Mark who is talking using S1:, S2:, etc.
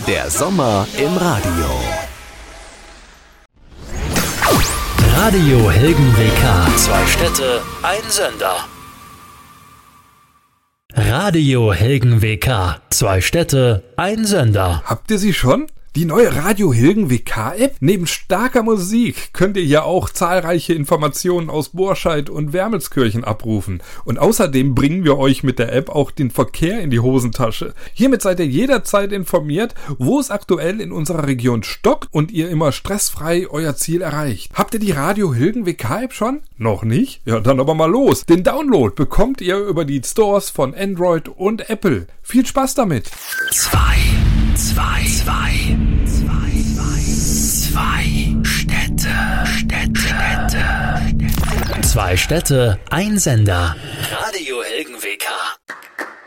S1: Der Sommer im Radio.
S2: Radio Helgen WK. 2 Städte, ein Sender. Radio Helgen WK. 2 Städte, ein Sender.
S3: Habt ihr sie schon? Die neue Radio Hilgen WK-App? Neben starker Musik könnt ihr ja auch zahlreiche Informationen aus Borscheid und Wermelskirchen abrufen. Und außerdem bringen wir euch mit der App auch den Verkehr in die Hosentasche. Hiermit seid ihr jederzeit informiert, wo es aktuell in unserer Region stockt und ihr immer stressfrei euer Ziel erreicht. Habt ihr die Radio Hilgen WK-App schon? Noch nicht? Ja, dann aber mal los. Den Download bekommt ihr über die Stores von Android und Apple. Viel Spaß damit!
S2: 2 Städte, 2 Städte, ein Sender.